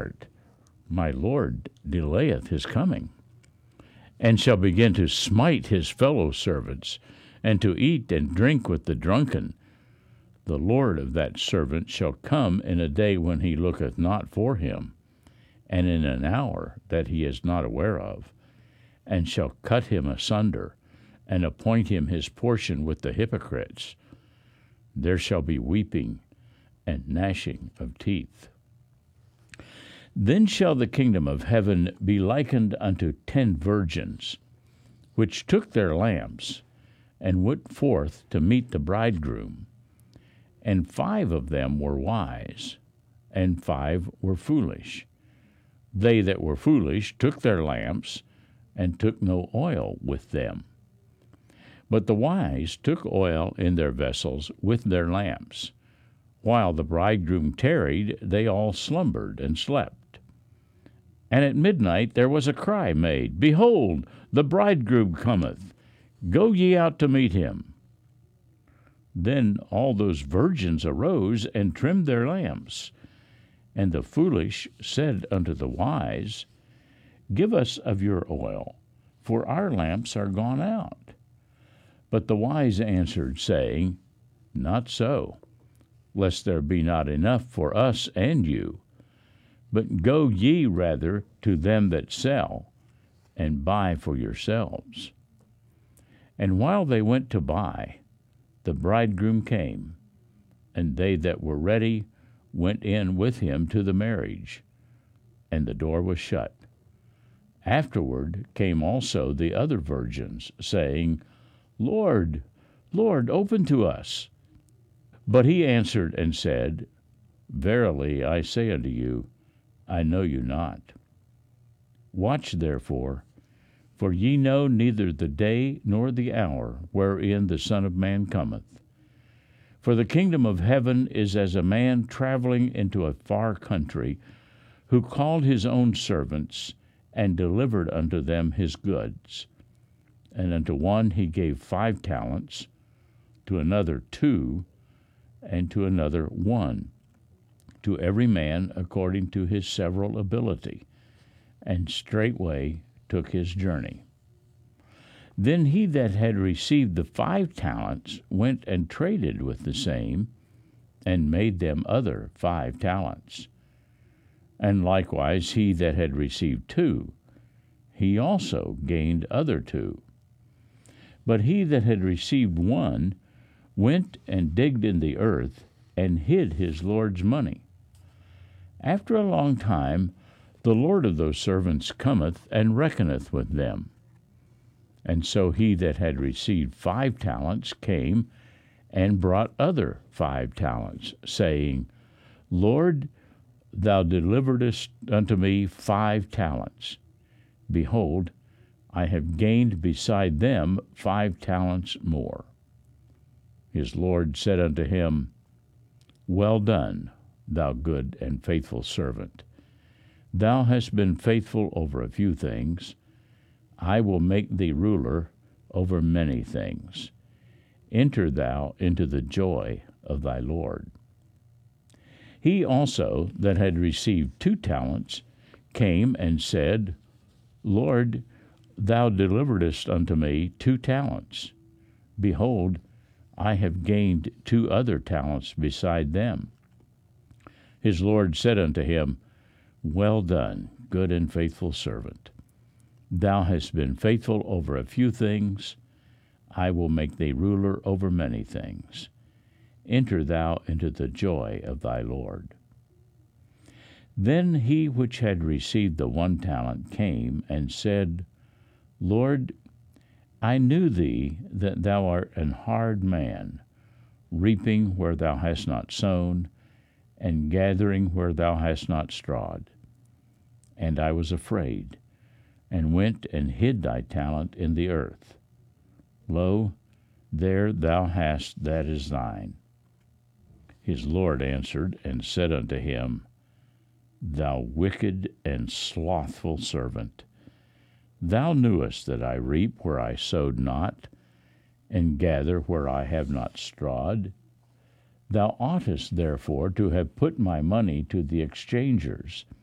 heart, my Lord delayeth his coming, and shall begin to smite his fellow servants, and to eat and drink with the drunken, the Lord of that servant shall come in a day when he looketh not for him, and in an hour that he is not aware of, and shall cut him asunder, and appoint him his portion with the hypocrites. There shall be weeping and gnashing of teeth. Then shall the kingdom of heaven be likened unto 10 virgins, which took their lamps, and went forth to meet the bridegroom. And 5 of them were wise, and 5 were foolish. They that were foolish took their lamps, and took no oil with them. But the wise took oil in their vessels with their lamps. While the bridegroom tarried, they all slumbered and slept. And at midnight there was a cry made, Behold, the bridegroom cometh. Go ye out to meet him. Then all those virgins arose and trimmed their lamps. And the foolish said unto the wise, Give us of your oil, for our lamps are gone out. But the wise answered, saying, Not so, lest there be not enough for us and you. But go ye rather to them that sell, and buy for yourselves. And while they went to buy, the bridegroom came, and they that were ready went in with him to the marriage, and the door was shut. Afterward came also the other virgins, saying, Lord, Lord, open to us. But he answered and said, Verily I say unto you, I know you not. Watch therefore, for ye know neither the day nor the hour wherein the Son of Man cometh. For the kingdom of heaven is as a man traveling into a far country, who called his own servants, and delivered unto them his goods. And unto one he gave 5 talents, to another 2, and to another 1, to every man according to his several ability, and straightway took his journey. Then he that had received the 5 talents went and traded with the same, and made them other 5 talents. And likewise he that had received 2, he also gained other 2. But he that had received 1 went and digged in the earth, and hid his Lord's money. After a long time, the Lord of those servants cometh and reckoneth with them. And so he that had received 5 talents came and brought other 5 talents, saying, Lord, thou deliveredst unto me 5 talents. Behold, I have gained beside them 5 talents more. His Lord said unto him, Well done, thou good and faithful servant. Thou hast been faithful over a few things. I will make thee ruler over many things. Enter thou into the joy of thy Lord. He also that had received 2 talents came and said, Lord, thou deliveredst unto me 2 talents. Behold, I have gained 2 other talents beside them. His Lord said unto him, Well done, good and faithful servant. Thou hast been faithful over a few things. I will make thee ruler over many things. Enter thou into the joy of thy Lord. Then he which had received the 1 talent came and said, Lord, I knew thee that thou art an hard man, reaping where thou hast not sown, and gathering where thou hast not strawed. And I was afraid, and went and hid thy talent in the earth. Lo, there thou hast that is thine. His Lord answered and said unto him, Thou wicked and slothful servant, thou knewest that I reap where I sowed not, and gather where I have not strawed. Thou oughtest therefore to have put my money to the exchangers,